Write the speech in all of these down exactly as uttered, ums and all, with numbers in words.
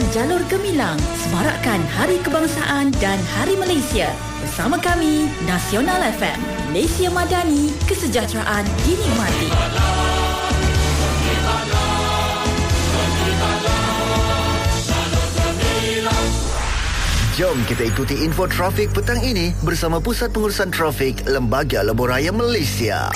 Jalur Gemilang semarakkan Hari Kebangsaan dan Hari Malaysia. Bersama kami, Nasional F M, Malaysia Madani, kesejahteraan dinikmati. Jom kita ikuti info trafik petang ini bersama Pusat Pengurusan Trafik Lembaga Lebuhraya Malaysia.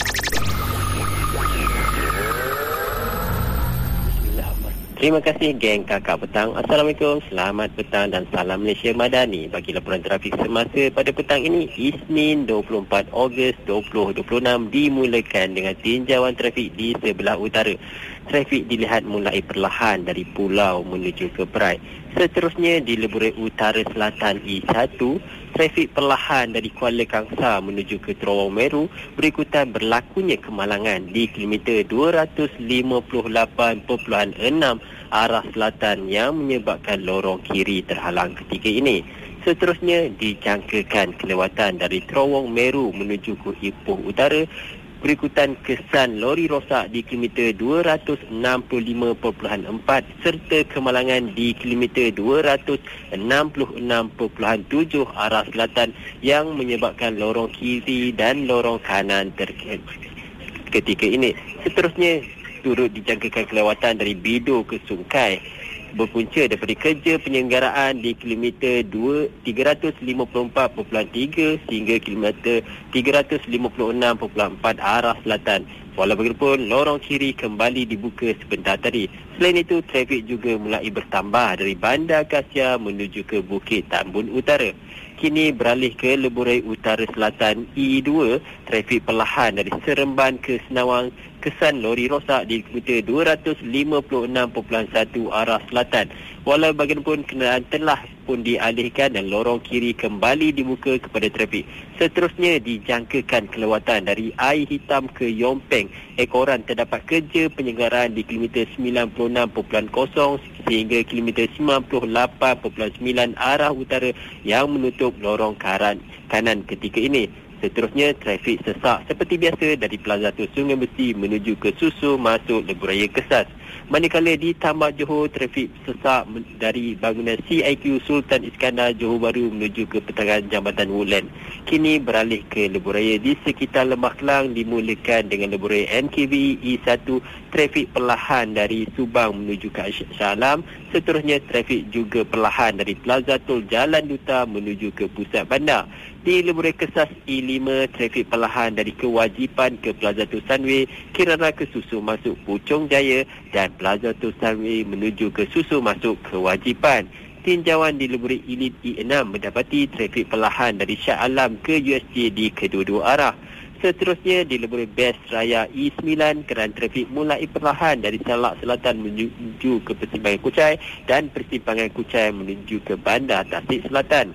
Terima kasih geng kakak petang. Assalamualaikum, selamat petang dan salam Malaysia Madani. Bagi laporan trafik semasa pada petang ini, Isnin dua puluh empat Ogos dua ribu dua puluh enam dimulakan dengan tinjauan trafik di sebelah utara. Trafik dilihat mulai perlahan dari pulau menuju ke Perai. Seterusnya di Leburai Utara Selatan E satu, trafik perlahan dari Kuala Kangsar menuju ke Terowong Meru berikutan berlakunya kemalangan di kilometer dua ratus lima puluh lapan perpuluhan enam arah selatan yang menyebabkan lorong kiri terhalang ketika ini. Seterusnya dijangkakan kelewatan dari Terowong Meru menuju ke Ipoh Utara berikutan kesan lori rosak di kilometer dua ratus enam puluh lima perpuluhan empat serta kemalangan di kilometer dua ratus enam puluh enam perpuluhan tujuh arah selatan yang menyebabkan lorong kiri dan lorong kanan terkait ketika ini. Seterusnya turut dijangkakan kelewatan dari Bido ke Sungkai berpunca daripada kerja penyelenggaraan di kilometer tiga ratus lima puluh empat perpuluhan tiga sehingga kilometer tiga ratus lima puluh enam perpuluhan empat arah selatan. Walau bagaimanapun, lorong kiri kembali dibuka sebentar tadi. Selain itu, trafik juga mulai bertambah dari Bandar Kasia menuju ke Bukit Tambun Utara. Kini beralih ke Leburai Utara Selatan E dua, trafik perlahan dari Seremban ke Senawang, kesan lori rosak di kilometer dua ratus lima puluh enam perpuluhan satu arah selatan. Walau bagaimanapun, kenderaan telah pun dialihkan dan lorong kiri kembali dibuka kepada trafik. Seterusnya dijangkakan kelewatan dari Air Hitam ke Yompeng. Ekoran terdapat kerja penyelenggaraan di kilometer sembilan puluh enam perpuluhan kosong sehingga kilometer sembilan puluh lapan perpuluhan sembilan arah utara yang menutup lorong kanan, kanan ketika ini. Seterusnya, trafik sesak seperti biasa dari Plaza Tu Sungai Besi menuju ke Susu masuk Lebuhraya Kesas. Manakala di Tambak Johor, trafik sesak dari bangunan C I Q Sultan Iskandar Johor Bahru menuju ke pertengahan Jambatan Woodland. Kini beralih ke Lebuhraya di sekitar Lembah Kelang dimulakan dengan Lebuhraya N K V E satu, trafik perlahan dari Subang menuju ke Shah Alam. Seterusnya, trafik juga perlahan dari Plaza Tol Jalan Duta menuju ke pusat bandar. Di Lebuhraya Kesas E lima, trafik perlahan dari Kewajipan ke Plaza Tu Sunway, Kirana ke Susu masuk Puchong Jaya dan Plaza Tu Sunway menuju ke Susu masuk Kewajipan. Tinjauan di Lebuhraya Elite E enam mendapati trafik perlahan dari Shah Alam ke U S J di kedua-dua arah. Seterusnya di Lebuhraya Best Raya E sembilan, kerana trafik mulai perlahan dari Salak Selatan menuju ke Persimpangan Kuchai dan Persimpangan Kuchai menuju ke Bandar Tasik Selatan.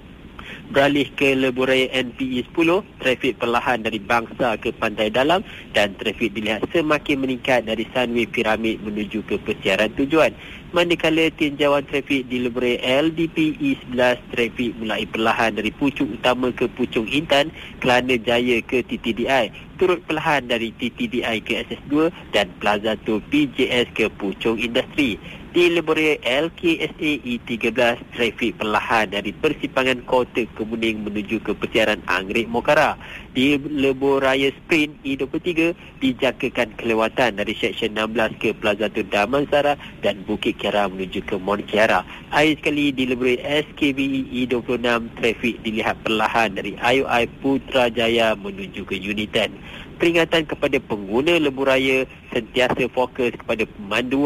Beralih ke Lebuhraya N P E sepuluh, trafik perlahan dari Bangsa ke Pantai Dalam dan trafik dilihat semakin meningkat dari Sunway Piramid menuju ke persiaran tujuan. Manakala tinjauan trafik di Lebuhraya L D P E sebelas, trafik mulai perlahan dari Puchong Utama ke Puchong Intan, Kelana Jaya ke T T D I, turut perlahan dari T T D I ke S S dua dan Plaza Tol P J S ke Puchong Industri. Di Lebuhraya L K S A E tiga belas, trafik perlahan dari Persimpangan Kota Kemuning menuju ke persiaran Anggrek Mokara. Di Lebuhraya Sprint E dua puluh tiga, dijangkakan kelewatan dari Seksyen enam belas ke Plaza Tol Damansara dan Bukit Kiara menuju ke Mont Kiara. Akhir sekali di Lebuhraya S K V E E dua puluh enam, trafik dilihat perlahan dari I O I Putrajaya menuju ke Unitan. Peringatan kepada pengguna lebuhraya sentiasa fokus kepada pemanduan